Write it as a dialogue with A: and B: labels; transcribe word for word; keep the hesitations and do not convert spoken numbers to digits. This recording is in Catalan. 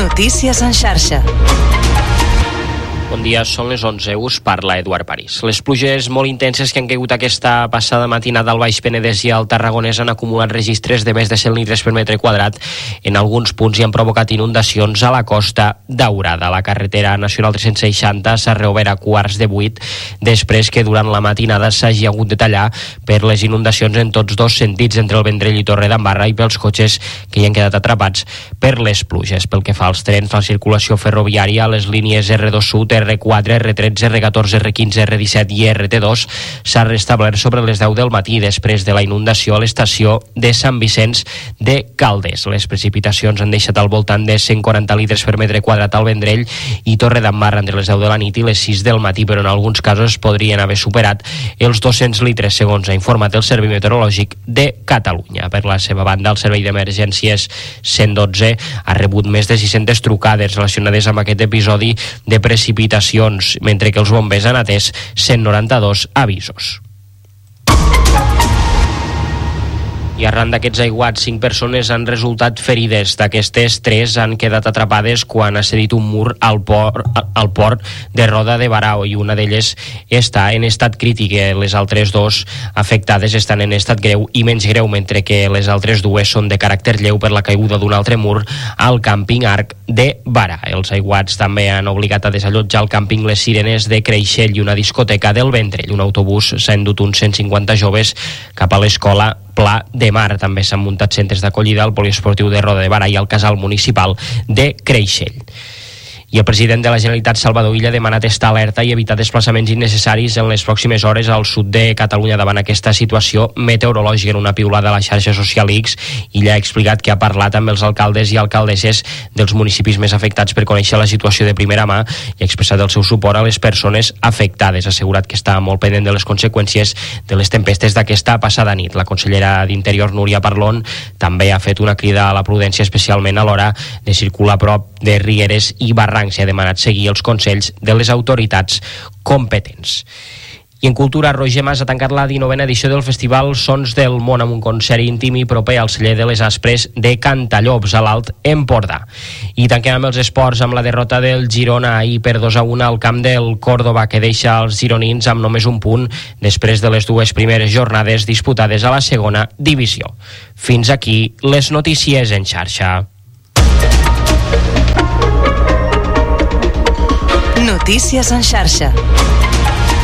A: Notícies en xarxa.
B: Bon dia, són les onze, us parla Eduard París. Les pluges molt intenses que han caigut aquesta passada matinada al Baix Penedès i al Tarragonès han acumulat registres de més de cent litres per metre quadrat en alguns punts i han provocat inundacions a la Costa Daurada. La carretera nacional tres-cents seixanta s'ha reobert a quarts de vuit després que durant la matinada s'hagi hagut de tallar per les inundacions en tots dos sentits entre el Vendrell i Torredembarra i pels cotxes que hi han quedat atrapats per les pluges. Pel que fa als trens, la circulació ferroviària, les línies erre dos Sud, erre quatre, erre tretze, erre catorze, erre quinze, erre disset i erre te dos s'ha restablert sobre les deu del matí després de la inundació a l'estació de Sant Vicenç de Calders. Les precipitacions han deixat al voltant de cent quaranta litres per metre quadrat al Vendrell i Torredembarra entre les deu de la nit i les sis del matí, però en alguns casos podrien haver superat els dos-cents litres, segons ha informat el Servei Meteorològic de Catalunya. Per la seva banda, el Servei d'Emergències cent dotze ha rebut més de sis-centes trucades relacionades amb aquest episodi de precipitació, mentre que els bombers han atès cent noranta-dos avisos. I arran d'aquests aiguats, cinc persones han resultat ferides. D'aquestes, tres han quedat atrapades quan ha cedit un mur al port, al port de Roda de Barau i una d'elles està en estat crític. Les altres dos afectades estan en estat greu i menys greu, mentre que les altres dues són de caràcter lleu per la caiguda d'un altre mur al càmping Arc de Barà. Els aiguats també han obligat a desallotjar el càmping Les Sirenes de Creixell i una discoteca del Vendrell. Un autobús s'ha endut uns cent cinquanta joves cap a l'escola Pla de Mar. També s'han muntat centres d'acollida al poliesportiu de Roda de Barà i al casal municipal de Creixell. I el president de la Generalitat, Salvador Illa, ha demanat estar alerta i evitar desplaçaments innecessaris en les pròximes hores al sud de Catalunya davant aquesta situació meteorològica. En una piulada a la xarxa social X, Illa ha explicat que ha parlat amb els alcaldes i alcaldesses dels municipis més afectats per conèixer la situació de primera mà i ha expressat el seu suport a les persones afectades. Ha assegurat que està molt pendent de les conseqüències de les tempestes d'aquesta passada nit. La consellera d'Interior, Núria Parlon, també ha fet una crida a la prudència, especialment a l'hora de circular a prop de rieres i barrancs. S'ha demanat seguir els consells de les autoritats competents. I en cultura, Roger Mas ha tancat la dinovena edició del Festival Sons del Món amb un concert íntim i proper al celler de les Aspres de Cantallops, a l'Alt Empordà. I tanquem amb els esports amb la derrota del Girona ahir per dos a un al camp del Córdoba, que deixa els gironins amb només un punt després de les dues primeres jornades disputades a la segona divisió. Fins aquí les notícies en xarxa.
A: Notícies en xarxa.